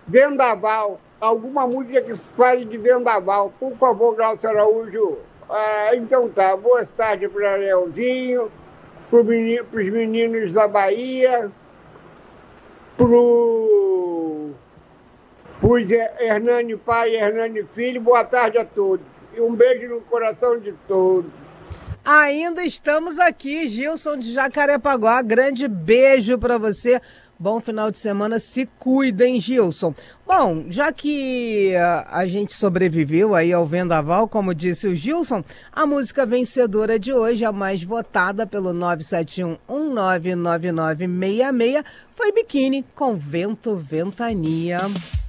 Vendaval, alguma música que fale de vendaval. Por favor, Glaucio Araújo. Então tá, boa tarde para Leozinho, para os meninos da Bahia, para Hernani pai e Hernani filho, boa tarde a todos. E um beijo no coração de todos. Ainda estamos aqui, Gilson de Jacarepaguá, grande beijo para você. Bom final de semana, se cuida, hein, Gilson? Bom, já que a gente sobreviveu aí ao vendaval, como disse o Gilson, a música vencedora de hoje, a mais votada pelo 971199966, foi Biquíni com Vento Ventania.